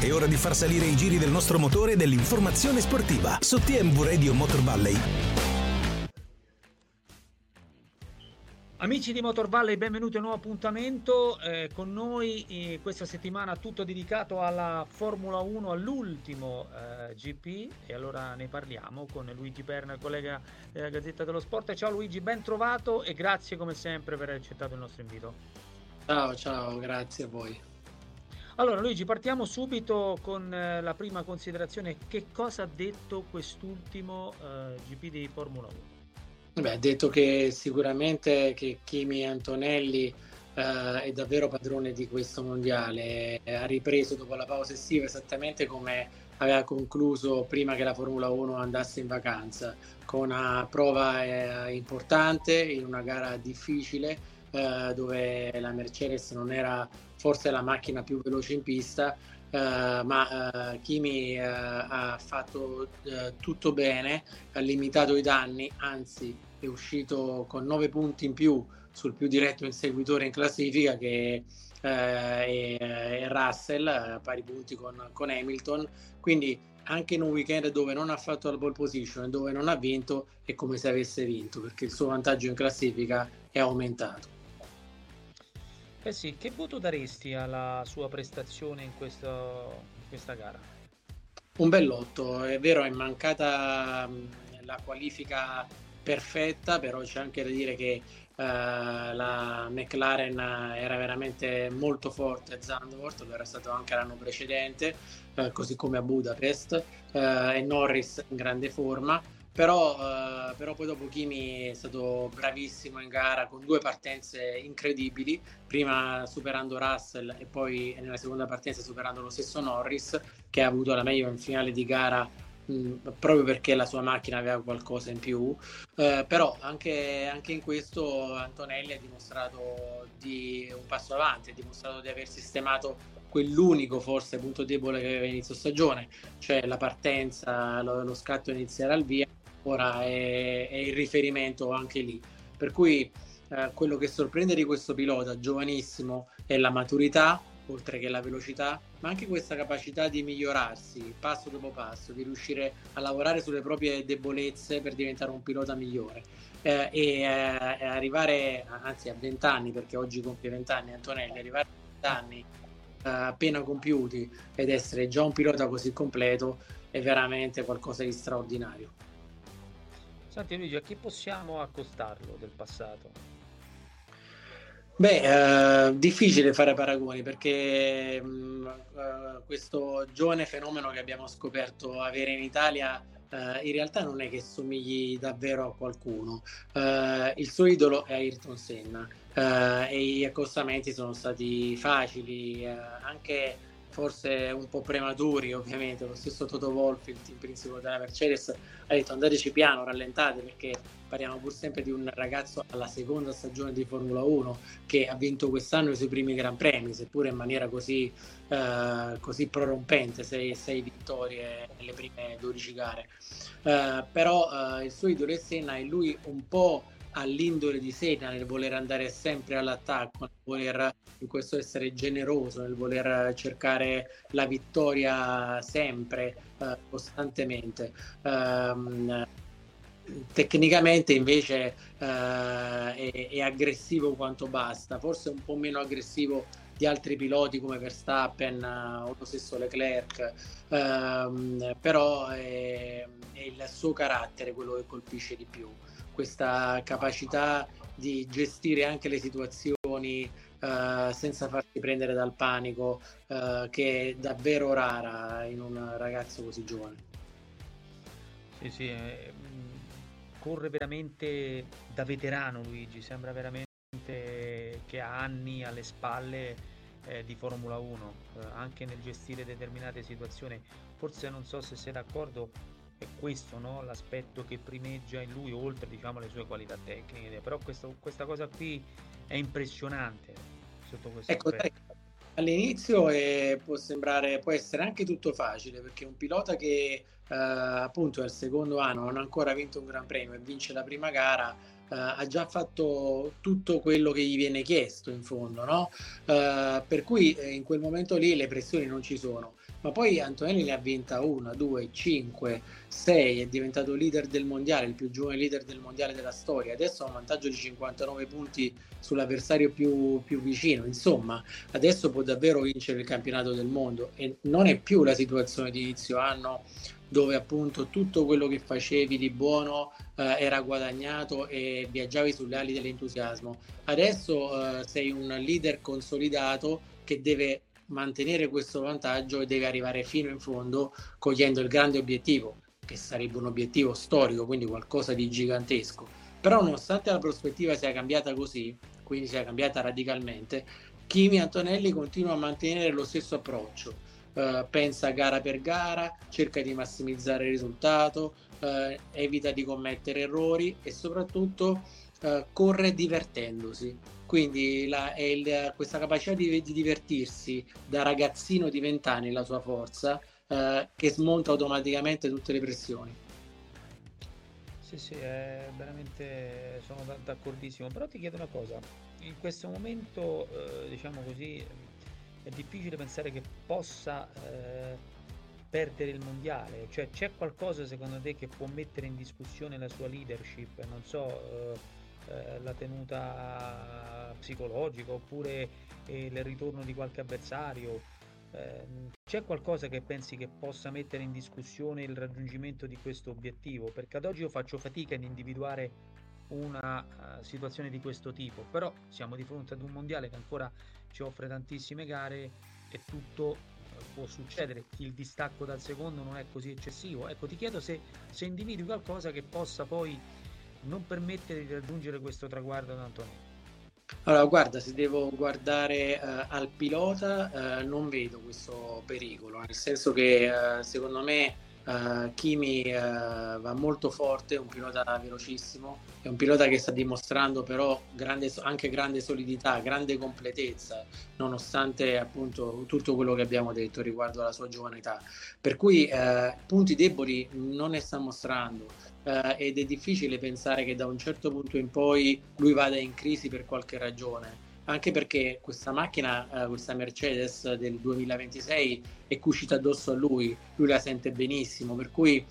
È ora di far salire i giri del nostro motore e dell'informazione sportiva su TMV Radio Motor Valley. Amici di Motor Valley, benvenuti a un nuovo appuntamento con noi questa settimana, tutto dedicato alla Formula 1, all'ultimo GP, e allora ne parliamo con Luigi Perna, collega della Gazzetta dello Sport. Ciao Luigi, ben trovato e grazie come sempre per aver accettato il nostro invito. Ciao, grazie a voi. Allora Luigi, partiamo subito con la prima considerazione. Che cosa ha detto quest'ultimo GP di Formula 1? Ha detto che sicuramente che Kimi Antonelli è davvero padrone di questo mondiale, ha ripreso dopo la pausa estiva esattamente come aveva concluso prima che la Formula 1 andasse in vacanza, con una prova importante in una gara difficile dove la Mercedes non era forse la macchina più veloce in pista, ma Kimi ha fatto tutto bene, ha limitato i danni, anzi è uscito con 9 punti in più sul più diretto inseguitore in classifica che è Russell, a pari punti con Hamilton, quindi anche in un weekend dove non ha fatto la pole position e dove non ha vinto è come se avesse vinto, perché il suo vantaggio in classifica è aumentato. Sì, che voto daresti alla sua prestazione in questa gara? Un bell'otto, è vero, è mancata la qualifica perfetta, però c'è anche da dire che la McLaren era veramente molto forte a Zandvoort, lo era stato anche l'anno precedente, così come a Budapest, e Norris in grande forma. Però poi dopo Kimi è stato bravissimo in gara con 2 partenze incredibili, prima superando Russell e poi nella seconda partenza superando lo stesso Norris, che ha avuto la meglio in finale di gara proprio perché la sua macchina aveva qualcosa in più, però anche in questo Antonelli ha dimostrato di un passo avanti, ha dimostrato di aver sistemato quell'unico forse punto debole che aveva inizio stagione, cioè la partenza, lo scatto iniziale al via. Ora è il riferimento anche lì, per cui quello che sorprende di questo pilota giovanissimo è la maturità, oltre che la velocità, ma anche questa capacità di migliorarsi passo dopo passo, di riuscire a lavorare sulle proprie debolezze per diventare un pilota migliore e arrivare, anzi a 20 anni, perché oggi compie 20 anni Antonelli, arrivare a 20 anni appena compiuti ed essere già un pilota così completo è veramente qualcosa di straordinario. Senti Luigi, a chi possiamo accostarlo del passato? Difficile fare paragoni perché questo giovane fenomeno che abbiamo scoperto avere in Italia in realtà non è che somigli davvero a qualcuno. Il suo idolo è Ayrton Senna e gli accostamenti sono stati facili, anche forse un po' prematuri ovviamente. Lo stesso Toto Wolff, il team principale della Mercedes, ha detto andateci piano, rallentate, perché parliamo pur sempre di un ragazzo alla seconda stagione di Formula 1 che ha vinto quest'anno i suoi primi Gran Premi, seppure in maniera così prorompente, 6 vittorie nelle prime 12 gare. Però il suo idolo è Senna e lui un po' all'indole di Senna nel voler andare sempre all'attacco, nel voler in questo essere generoso, nel voler cercare la vittoria sempre, costantemente. Tecnicamente invece è aggressivo quanto basta, forse un po' meno aggressivo di altri piloti come Verstappen o lo stesso Leclerc, però è il suo carattere quello che colpisce di più, questa capacità di gestire anche le situazioni senza farsi prendere dal panico, che è davvero rara in un ragazzo così giovane. Sì, corre veramente da veterano Luigi, sembra veramente che ha anni alle spalle di Formula 1, anche nel gestire determinate situazioni. Forse non so se sei d'accordo, è questo, no? L'aspetto che primeggia in lui, oltre diciamo le sue qualità tecniche, però questa cosa qui è impressionante sotto questo aspetto. All'inizio può essere anche tutto facile, perché un pilota che appunto è al secondo anno, non ha ancora vinto un Gran Premio e vince la prima gara, ha già fatto tutto quello che gli viene chiesto in fondo, no? Per cui in quel momento lì le pressioni non ci sono. Ma poi Antonelli ne ha vinta una, due, cinque, sei, è diventato leader del mondiale, il più giovane leader del mondiale della storia. Adesso ha un vantaggio di 59 punti sull'avversario più vicino. Insomma, adesso può davvero vincere il campionato del mondo e non è più la situazione di inizio anno dove appunto tutto quello che facevi di buono era guadagnato e viaggiavi sulle ali dell'entusiasmo. Adesso sei un leader consolidato che deve mantenere questo vantaggio e deve arrivare fino in fondo cogliendo il grande obiettivo, che sarebbe un obiettivo storico, quindi qualcosa di gigantesco. Però nonostante la prospettiva sia cambiata così, quindi sia cambiata radicalmente, Kimi Antonelli continua a mantenere lo stesso approccio. Pensa gara per gara, cerca di massimizzare il risultato, evita di commettere errori e soprattutto corre divertendosi. Quindi questa capacità di divertirsi da ragazzino di 20 anni, la sua forza, che smonta automaticamente tutte le pressioni. Sì, è veramente sono d'accordissimo, però ti chiedo una cosa, in questo momento, diciamo così, è difficile pensare che possa perdere il mondiale, cioè c'è qualcosa secondo te che può mettere in discussione la sua leadership, non so, la tenuta psicologica oppure il ritorno di qualche avversario? C'è qualcosa che pensi che possa mettere in discussione il raggiungimento di questo obiettivo? Perché ad oggi io faccio fatica ad individuare una situazione di questo tipo, però siamo di fronte ad un mondiale che ancora ci offre tantissime gare e tutto può succedere. Il distacco dal secondo non è così eccessivo. Ecco, ti chiedo se individui qualcosa che possa poi non permettere di raggiungere questo traguardo ad Antonelli. Allora, guarda, se devo guardare al pilota, non vedo questo pericolo, nel senso che secondo me Kimi va molto forte, è un pilota velocissimo, è un pilota che sta dimostrando però anche grande solidità, grande completezza, nonostante appunto tutto quello che abbiamo detto riguardo alla sua giovane età. Per cui punti deboli non ne sta mostrando. Ed è difficile pensare che da un certo punto in poi lui vada in crisi per qualche ragione, anche perché questa macchina, questa Mercedes del 2026 è cucita addosso a lui la sente benissimo, per cui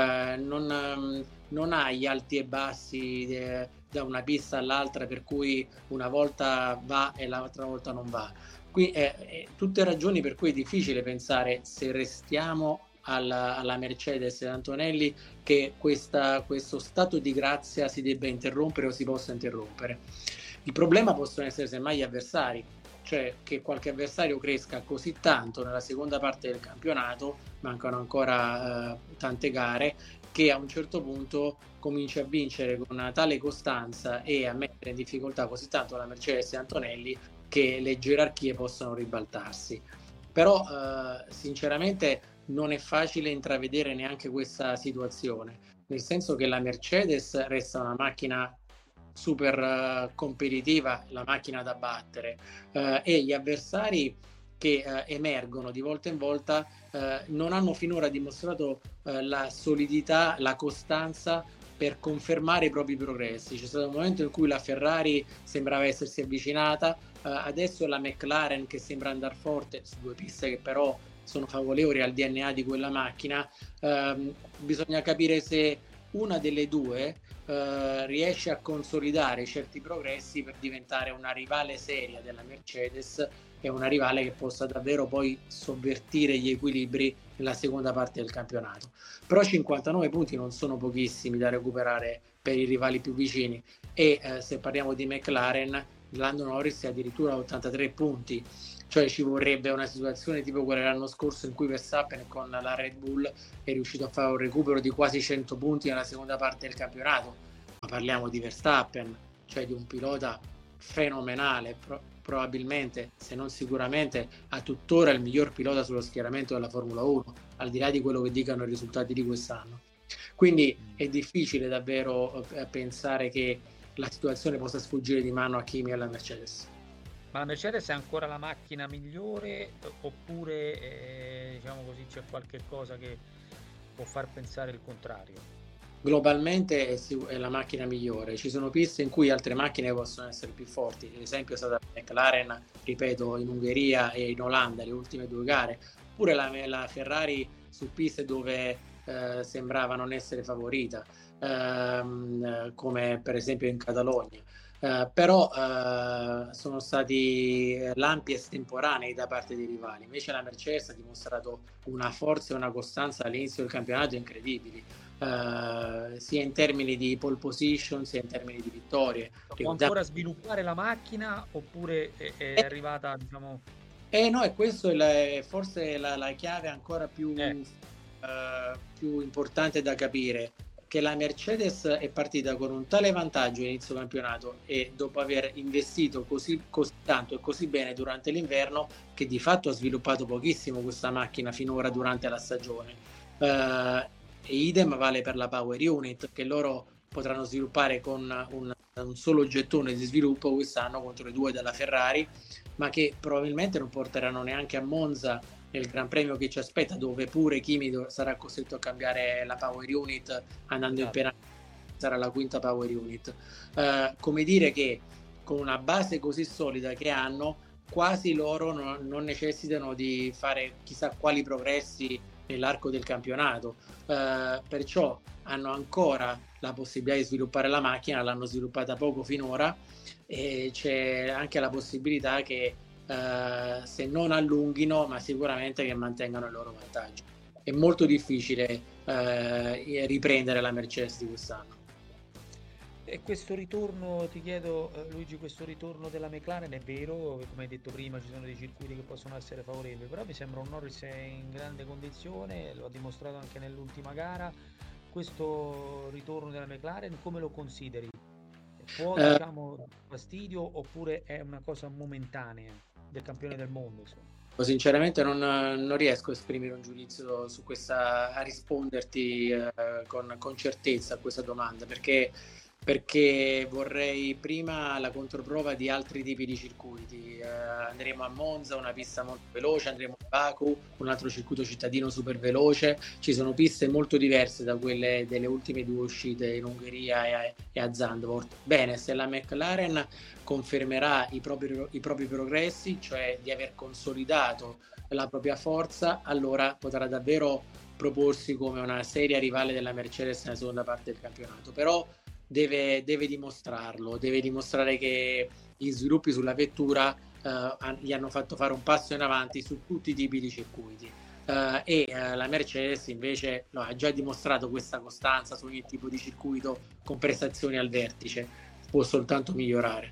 non ha gli alti e bassi da una pista all'altra, per cui una volta va e l'altra volta non va. Qui tutte ragioni per cui è difficile pensare, se restiamo alla Mercedes e Antonelli, che questo stato di grazia si debba interrompere o si possa interrompere. Il problema possono essere semmai gli avversari, cioè che qualche avversario cresca così tanto nella seconda parte del campionato, mancano ancora tante gare, che a un certo punto comincia a vincere con una tale costanza e a mettere in difficoltà così tanto la Mercedes e Antonelli che le gerarchie possono ribaltarsi. Però sinceramente non è facile intravedere neanche questa situazione, nel senso che la Mercedes resta una macchina super competitiva, la macchina da battere, e gli avversari che emergono di volta in volta non hanno finora dimostrato la solidità, la costanza per confermare i propri progressi. C'è stato un momento in cui la Ferrari sembrava essersi avvicinata, adesso è la McLaren che sembra andare forte su due piste che però sono favorevoli al DNA di quella macchina. Bisogna capire se una delle due riesce a consolidare certi progressi per diventare una rivale seria della Mercedes e una rivale che possa davvero poi sovvertire gli equilibri nella seconda parte del campionato. Però 59 punti non sono pochissimi da recuperare per i rivali più vicini e se parliamo di McLaren, Lando Norris è addirittura a 83 punti, cioè ci vorrebbe una situazione tipo quella dell'anno scorso in cui Verstappen con la Red Bull è riuscito a fare un recupero di quasi 100 punti nella seconda parte del campionato, ma parliamo di Verstappen, cioè di un pilota fenomenale, probabilmente, se non sicuramente, a tuttora il miglior pilota sullo schieramento della Formula 1, al di là di quello che dicano i risultati di quest'anno. Quindi è difficile davvero pensare che la situazione possa sfuggire di mano a Kimi e alla Mercedes. Ma la Mercedes è ancora la macchina migliore oppure diciamo così c'è qualche cosa che può far pensare il contrario? globalmente è la macchina migliore. Ci sono piste in cui altre macchine possono essere più forti, ad esempio è stata la McLaren, ripeto, in Ungheria e in Olanda le ultime 2 gare, oppure la Ferrari su piste dove sembrava non essere favorita, come per esempio in Catalogna. Però sono stati lampi estemporanei da parte dei rivali. Invece la Mercedes ha dimostrato una forza e una costanza all'inizio del campionato incredibili, sia in termini di pole position sia in termini di vittorie. Può ancora sviluppare la macchina oppure è arrivata, diciamo... No, e questo è forse la chiave ancora più importante da capire, che la Mercedes è partita con un tale vantaggio all'inizio campionato e dopo aver investito così tanto e così bene durante l'inverno, che di fatto ha sviluppato pochissimo questa macchina finora durante la stagione. E idem vale per la Power Unit, che loro potranno sviluppare con un solo gettone di sviluppo quest'anno contro i 2 della Ferrari, ma che probabilmente non porteranno neanche a Monza nel Gran Premio che ci aspetta, dove pure Kimi sarà costretto a cambiare la Power Unit andando in penalità, sarà la 5ª Power Unit. Come dire che con una base così solida che hanno, quasi loro non necessitano di fare chissà quali progressi nell'arco del campionato, perciò hanno ancora la possibilità di sviluppare la macchina, l'hanno sviluppata poco finora e c'è anche la possibilità che se non allunghino, ma sicuramente che mantengano il loro vantaggio. È molto difficile riprendere la Mercedes di quest'anno. E questo ritorno, ti chiedo Luigi, questo ritorno della McLaren è vero, come hai detto prima ci sono dei circuiti che possono essere favorevoli, però mi sembra un Norris in grande condizione, lo ha dimostrato anche nell'ultima gara. Questo ritorno della McLaren come lo consideri? Può diciamo fastidio oppure è una cosa momentanea del campione del mondo? Sinceramente non riesco a esprimere un giudizio su questa, a risponderti con certezza a questa domanda, perché vorrei prima la controprova di altri tipi di circuiti. Andremo a Monza, una pista molto veloce, andremo a Baku, un altro circuito cittadino super veloce. Ci sono piste molto diverse da quelle delle ultime 2 uscite in Ungheria e a Zandvoort. Bene, se la McLaren confermerà i propri progressi, cioè di aver consolidato la propria forza, allora potrà davvero proporsi come una seria rivale della Mercedes nella seconda parte del campionato. Però deve dimostrarlo, deve dimostrare che gli sviluppi sulla vettura gli hanno fatto fare un passo in avanti su tutti i tipi di circuiti, e la Mercedes invece ha già dimostrato questa costanza su ogni tipo di circuito con prestazioni al vertice, può soltanto migliorare.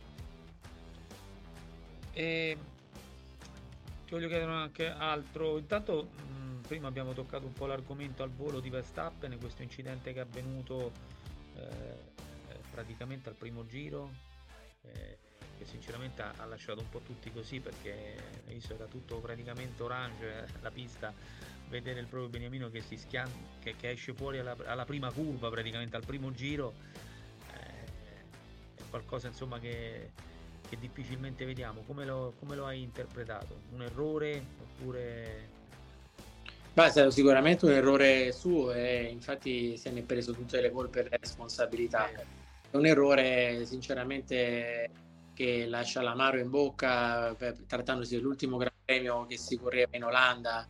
E ti voglio chiedere anche altro. Intanto prima abbiamo toccato un po' l'argomento al volo di Verstappen, questo incidente che è avvenuto praticamente al primo giro, che sinceramente ha lasciato un po' tutti così, perché era tutto praticamente orange la pista, vedere il proprio Beniamino che si che esce fuori alla prima curva, praticamente al primo giro, è qualcosa insomma che difficilmente vediamo. Come lo hai interpretato? Un errore oppure... Beh, è stato sicuramente un errore suo e infatti se ne è preso tutte le colpe e le responsabilità. È un errore sinceramente che lascia l'amaro in bocca, trattandosi dell'ultimo Gran Premio che si correva in Olanda,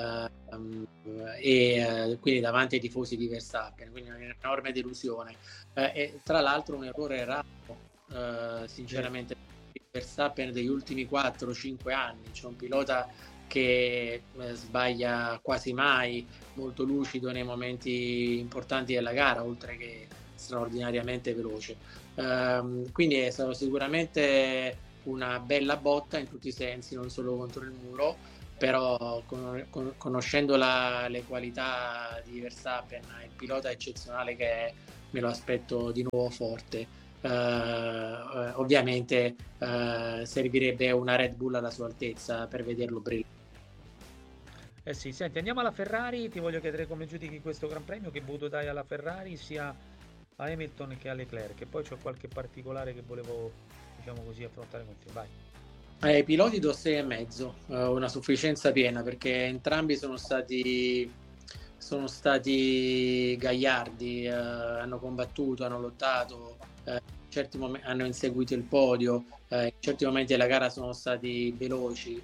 e quindi davanti ai tifosi di Verstappen, quindi un'enorme delusione. E tra l'altro un errore raro, sinceramente, Verstappen degli ultimi 4-5 anni. C'è un pilota che sbaglia quasi mai, molto lucido nei momenti importanti della gara, oltre che straordinariamente veloce. Quindi è stato sicuramente una bella botta in tutti i sensi, non solo contro il muro, però conoscendo le qualità di Verstappen, il pilota eccezionale che è, me lo aspetto di nuovo forte. Ovviamente servirebbe una Red Bull alla sua altezza per vederlo brillare. Sì, senti, andiamo alla Ferrari. Ti voglio chiedere come giudichi questo Gran Premio, che voto dai alla Ferrari sia a Hamilton che a Leclerc, e poi c'ho qualche particolare che volevo, diciamo così, affrontare con te. Vai. Ai piloti do 6,5, una sufficienza piena, perché entrambi sono stati sono stati gagliardi, hanno combattuto, hanno lottato, in certi hanno inseguito il podio, in certi momenti della gara sono stati veloci,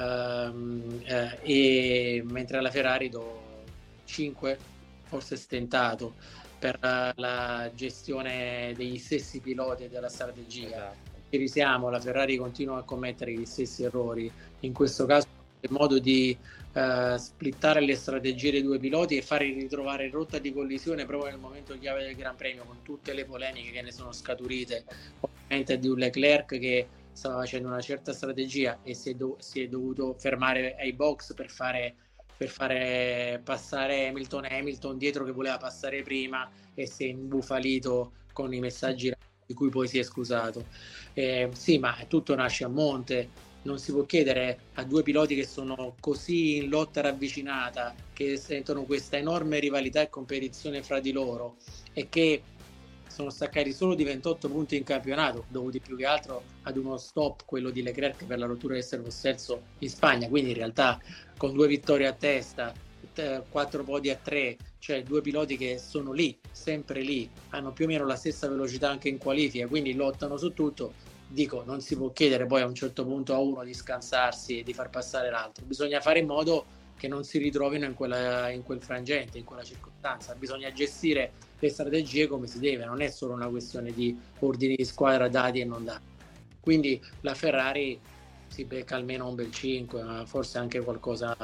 e mentre alla Ferrari do 5, forse stentato per la gestione degli stessi piloti e della strategia. Esatto. Ci risiamo, la Ferrari continua a commettere gli stessi errori, in questo caso il modo di splittare le strategie dei due piloti e farli ritrovare in rotta di collisione proprio nel momento chiave del Gran Premio, con tutte le polemiche che ne sono scaturite, ovviamente di un Leclerc che stava facendo una certa strategia e si è dovuto fermare ai box per fare passare Hamilton dietro che voleva passare prima, e si è imbufalito con i messaggi di cui poi si è scusato. Sì, ma tutto nasce a monte. Non si può chiedere a due piloti che sono così in lotta ravvicinata, che sentono questa enorme rivalità e competizione fra di loro, e che sono staccati solo di 28 punti in campionato, dovuti più che altro ad uno stop, quello di Leclerc per la rottura del servosterzo in Spagna. Quindi in realtà con 2 vittorie a testa, 4 podi a 3, cioè due piloti che sono lì, sempre lì, hanno più o meno la stessa velocità anche in qualifica, quindi lottano su tutto. Dico, non si può chiedere poi a un certo punto a uno di scansarsi e di far passare l'altro. Bisogna fare in modo che non si ritrovino in quel frangente, in quella circostanza. Bisogna gestire le strategie come si deve, non è solo una questione di ordini di squadra dati e non dati. Quindi la Ferrari si becca almeno un bel 5, ma forse anche qualcosa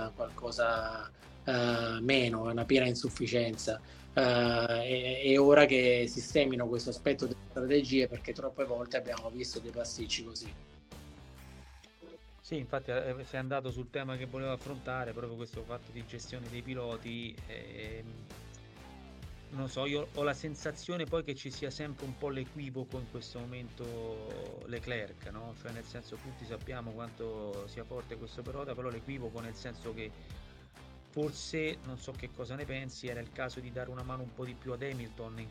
meno, una piena insufficienza. È ora che sistemino questo aspetto delle strategie, perché troppe volte abbiamo visto dei pasticci così. Sì, infatti sei andato sul tema che volevo affrontare, proprio questo fatto di gestione dei piloti. Non so, io ho la sensazione poi che ci sia sempre un po' l'equivoco in questo momento Leclerc, no? Cioè nel senso, tutti sappiamo quanto sia forte questo pilota, però l'equivoco nel senso che forse, non so che cosa ne pensi, era il caso di dare una mano un po' di più ad Hamilton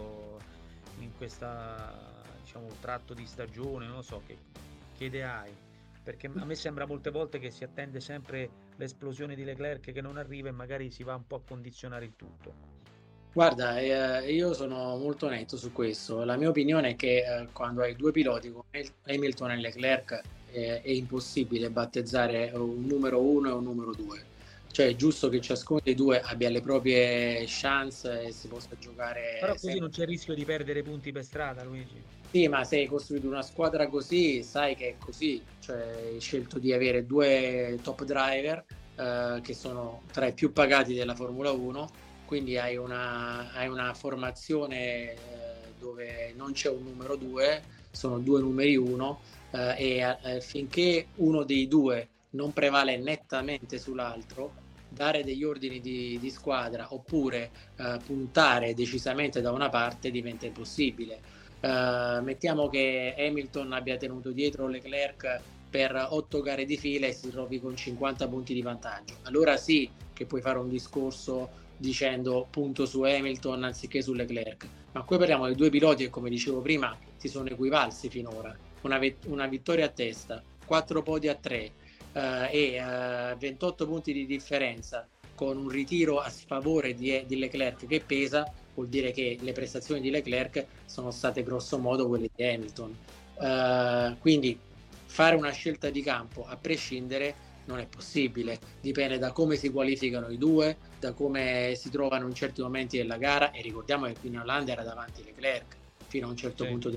in questa, diciamo, tratto di stagione, non lo so, che idea hai? Perché a me sembra molte volte che si attende sempre l'esplosione di Leclerc che non arriva e magari si va un po' a condizionare il tutto. Guarda, io sono molto netto su questo. La mia opinione è che quando hai due piloti come Hamilton e Leclerc è impossibile battezzare un numero 1 e un numero 2. Cioè è giusto che ciascuno dei due abbia le proprie chance e si possa giocare. Però così non c'è il rischio di perdere punti per strada, Luigi. Sì, ma se hai costruito una squadra così, sai che è così. Cioè hai scelto di avere due top driver che sono tra i più pagati della Formula 1. Quindi hai una formazione dove non c'è un numero 2, sono due numeri 1, e finché uno dei due non prevale nettamente sull'altro, dare degli ordini di squadra oppure puntare decisamente da una parte diventa impossibile. Mettiamo che Hamilton abbia tenuto dietro Leclerc per 8 gare di fila e si trovi con 50 punti di vantaggio. Allora sì che puoi fare un discorso dicendo punto su Hamilton anziché su Leclerc, ma qui parliamo di due piloti che, come dicevo prima, si sono equivalsi finora. Una vittoria a testa, 4 podi a 3 e 28 punti di differenza, con un ritiro a sfavore di Leclerc che pesa, vuol dire che le prestazioni di Leclerc sono state grosso modo quelle di Hamilton. Quindi fare una scelta di campo a prescindere non è possibile, dipende da come si qualificano i due, da come si trovano in certi momenti della gara, e ricordiamo che qui in Olanda era davanti Leclerc fino a un certo punto.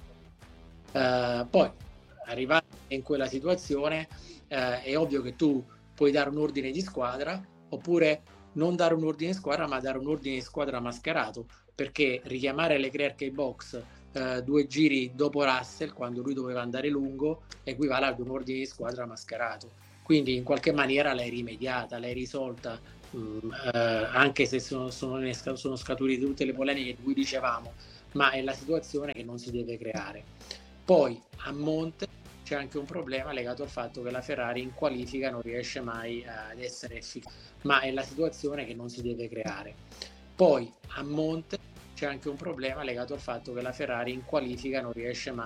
Poi arrivare in quella situazione è ovvio che tu puoi dare un ordine di squadra oppure non dare un ordine di squadra, ma dare un ordine di squadra mascherato, perché richiamare Leclerc ai box 2 giri dopo Russell, quando lui doveva andare lungo, equivale ad un ordine di squadra mascherato. Quindi in qualche maniera l'hai rimediata, l'hai risolta, anche se sono scaturite tutte le polemiche di cui dicevamo, ma è la situazione che non si deve creare. Poi a monte c'è anche un problema legato al fatto che la Ferrari in qualifica non riesce mai ad essere efficace, ma è la situazione che non si deve creare. Poi a monte c'è anche un problema legato al fatto che la Ferrari in qualifica non riesce mai